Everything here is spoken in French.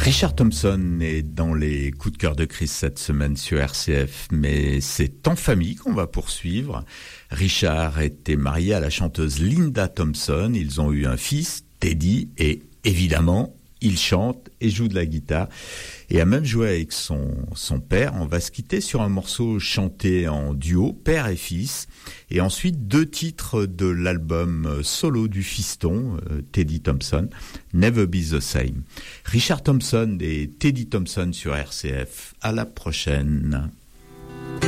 Richard Thompson est dans les coups de cœur de Chris cette semaine sur RCF, mais c'est en famille qu'on va poursuivre. Richard était marié à la chanteuse Linda Thompson, ils ont eu un fils, Teddy, et évidemment, il chante et joue de la guitare et a même joué avec son père. On va se quitter sur un morceau chanté en duo, père et fils, et ensuite 2 titres de l'album solo du fiston, Teddy Thompson, Never Be the Same. Richard Thompson et Teddy Thompson sur RCF. À la prochaine.